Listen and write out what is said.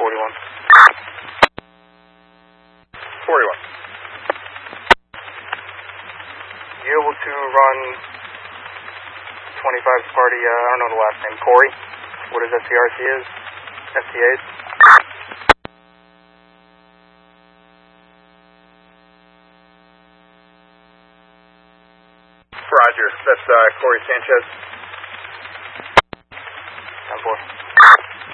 41. 41. You able to run 25's party, I don't know the last name, Corey? What his FTRC is? FTAs? Roger, that's Corey Sanchez.